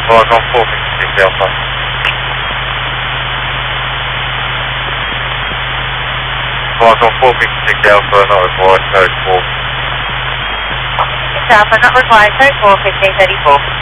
Horizon 456 Alpha. Horizon 456 Alpha, not required, code 4. Alpha, not required, code 4, 1534.